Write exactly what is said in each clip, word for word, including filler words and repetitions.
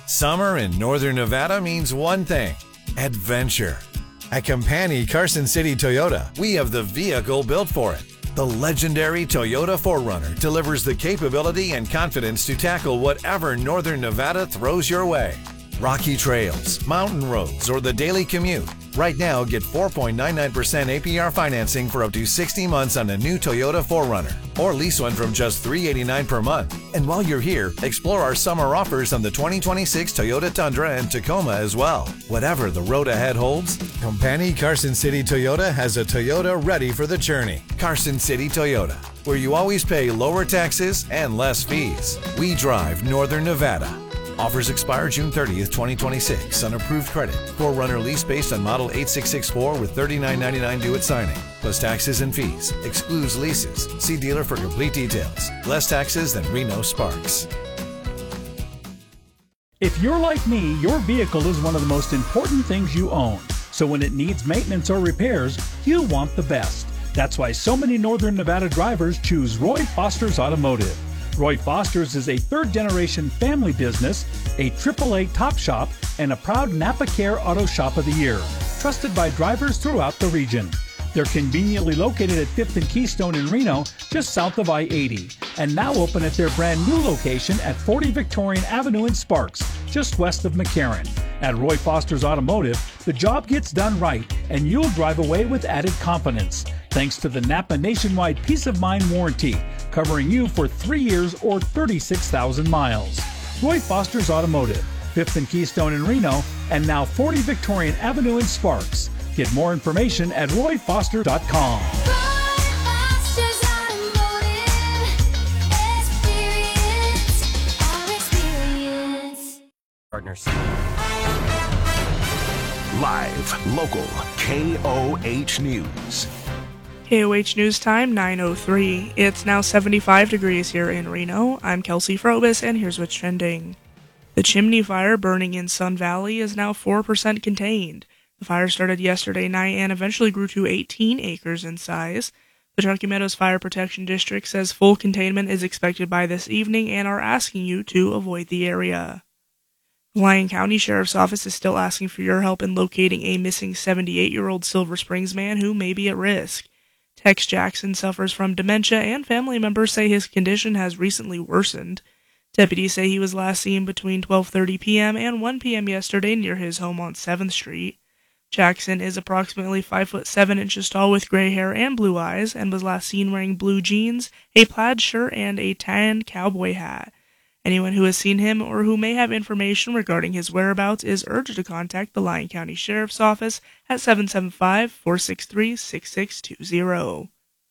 Summer in Northern Nevada means one thing: adventure. At Compani Carson City Toyota, we have the vehicle built for it. The legendary Toyota four runner delivers the capability and confidence to tackle whatever Northern Nevada throws your way. Rocky trails, mountain roads, or the daily commute. Right now, get four point nine nine percent A P R financing for up to sixty months on a new Toyota four runner, or lease one from just three hundred eighty-nine dollars per month. And while you're here, explore our summer offers on the twenty twenty-six Toyota Tundra and Tacoma as well. Whatever the road ahead holds, Compani Carson City Toyota has a Toyota ready for the journey. Carson City Toyota, where you always pay lower taxes and less fees. We drive Northern Nevada. Offers expire June thirtieth, twenty twenty-six on approved credit. four runner lease based on model eight six six four with thirty-nine ninety-nine due at signing, plus taxes and fees. Excludes leases. See dealer for complete details. Less taxes than Reno Sparks. If you're like me, your vehicle is one of the most important things you own. So when it needs maintenance or repairs, you want the best. That's why so many Northern Nevada drivers choose Roy Foster's Automotive. Roy Foster's is a third-generation family business, a triple A top shop, and a proud Napa Care Auto Shop of the Year, trusted by drivers throughout the region. They're conveniently located at fifth and Keystone in Reno, just south of I eighty, and now open at their brand new location at forty Victorian Avenue in Sparks, just west of McCarran. At Roy Foster's Automotive, the job gets done right, and you'll drive away with added confidence, thanks to the Napa Nationwide Peace of Mind Warranty, covering you for three years or thirty-six thousand miles. Roy Foster's Automotive, fifth and Keystone in Reno, and now forty Victorian Avenue in Sparks. Get more information at roy foster dot com. Partners. Live, local, K O H News. K O H News Time, nine oh three. It's now seventy-five degrees here in Reno. I'm Kelsey Frobis, and here's what's trending. The chimney fire burning in Sun Valley is now four percent contained. The fire started yesterday night and eventually grew to eighteen acres in size. The Truckee Meadows Fire Protection District says full containment is expected by this evening and are asking you to avoid the area. The Lyon County Sheriff's Office is still asking for your help in locating a missing seventy-eight-year-old Silver Springs man who may be at risk. Tex Jackson suffers from dementia, and family members say his condition has recently worsened. Deputies say he was last seen between twelve thirty p.m. and one p.m. yesterday near his home on seventh Street. Jackson is approximately five foot seven inches tall with gray hair and blue eyes, and was last seen wearing blue jeans, a plaid shirt, and a tan cowboy hat. Anyone who has seen him or who may have information regarding his whereabouts is urged to contact the Lyon County Sheriff's Office at seven seven five, four six three, six six two zero.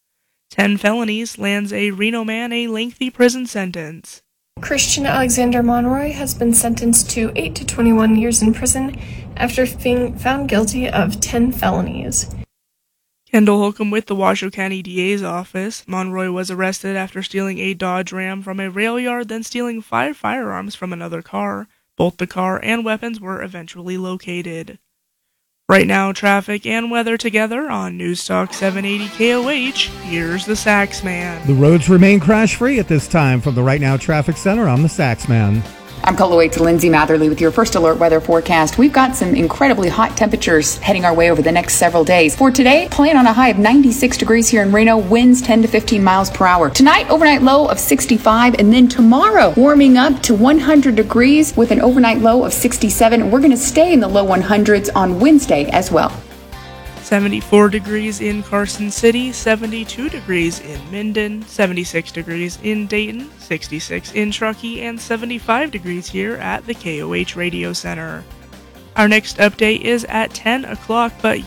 Ten felonies lands a Reno man a lengthy prison sentence. Christian Alexander Monroy has been sentenced to eight to twenty-one years in prison after being found guilty of ten felonies. Kendall Holcomb with the Washoe County D A's office. Monroy was arrested after stealing a Dodge Ram from a rail yard, then stealing five firearms from another car. Both the car and weapons were eventually located. Right now, traffic and weather together on News Talk seven eighty K O H. Here's the Sax Man. The roads remain crash-free at this time. From the Right Now Traffic Center, I'm the Sax Man. I'm Coloway Lindsay Matherly with your first alert weather forecast. We've got some incredibly hot temperatures heading our way over the next several days. For today, plan on a high of ninety-six degrees here in Reno, winds ten to fifteen miles per hour. Tonight, overnight low of sixty-five, and then tomorrow, warming up to one hundred degrees with an overnight low of sixty-seven. And we're going to stay in the low hundreds on Wednesday as well. seventy-four degrees in Carson City, seventy-two degrees in Minden, seventy-six degrees in Dayton, sixty-six in Truckee, and seventy-five degrees here at the K O H Radio Center. Our next update is at ten o'clock, but